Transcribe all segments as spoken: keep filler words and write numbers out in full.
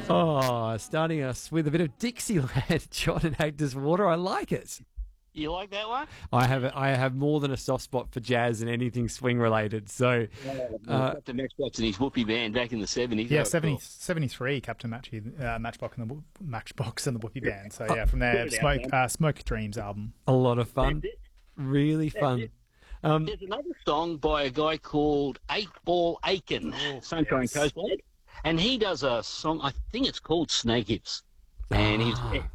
Oh, starting us with a bit of Dixieland, John and Agnes Water. I like it. You like that one? I have I have more than a soft spot for jazz and anything swing related. So, uh, Captain Matchbox and his whoopee band back in the seventies. Yeah, seventy, seventy-three Captain Matchy, uh, Matchbox and the Matchbox and the Whoopee Band. So yeah, from their Smoke uh, Smoke Dreams album. A lot of fun, really fun. Um, There's another song by a guy called Eight Ball Aiken, oh, Sunshine yes. Coast Lad, and he does a song. I think it's called Snake Hips, and he's. Ah.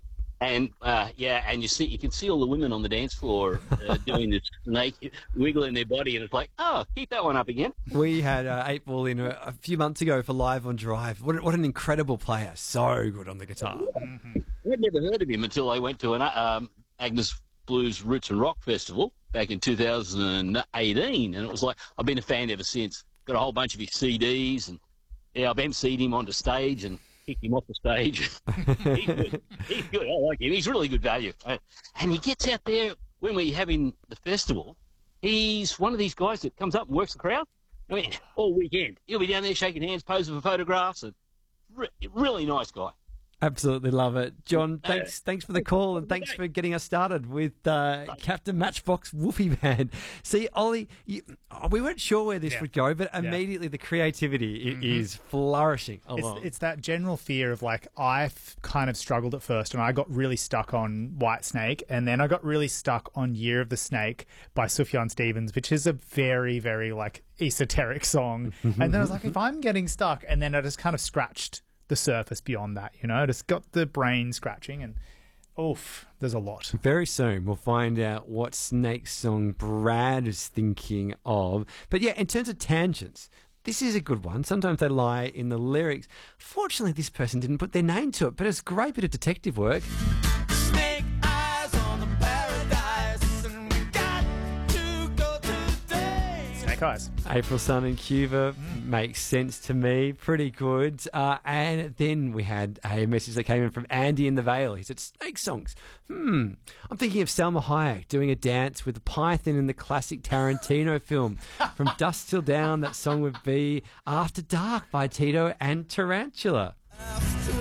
And uh, yeah, and you see, you can see all the women on the dance floor uh, doing this snake, wiggling their body, and it's like, oh, keep that one up again. We had uh, Eight Ball in a, a few months ago for Live on Drive. What, what an incredible player! So good on the guitar. Mm-hmm. I'd never heard of him until I went to an um, Agnes Blues Roots and Rock Festival back in two thousand eighteen, and it was like I've been a fan ever since. Got a whole bunch of his C Ds, and yeah, I've emceed him onto stage and kicked him off the stage. He's good. He's good. I like him. He's really good value. And he gets out there when we're having the festival. He's one of these guys that comes up and works the crowd. I mean, all weekend. He'll be down there shaking hands, posing for photographs. And re- really nice guy. Absolutely love it. John, thanks uh, thanks for the call and thanks for getting us started with uh, Captain Matchbox Whoopee Band. See, Ollie, you, oh, we weren't sure where this yeah. would go, but immediately yeah. the creativity mm-hmm. is flourishing along. It's, it's that general fear of like, I've kind of struggled at first and I got really stuck on White Snake and then I got really stuck on Year of the Snake by Sufjan Stevens, which is a very, very like esoteric song. And then I was like, if I'm getting stuck, and then I just kind of scratched the surface beyond that, you know, just got the brain scratching and oof, there's a lot. Very soon we'll find out what Snake song Brad is thinking of. But yeah, in terms of tangents, this is a good one. Sometimes they lie in the lyrics. Fortunately, this person didn't put their name to it, but it's a great bit of detective work. Snake eyes on the paradise, and we got to go today. Snake eyes. April Sun and Cuba mm. makes sense to me. Pretty good. Uh, and then we had a message that came in from Andy in the Vale. He said, Snake songs. Hmm. I'm thinking of Salma Hayek doing a dance with a python in the classic Tarantino film. From Dusk Till Dawn, that song would be After Dark by Tito and Tarantula.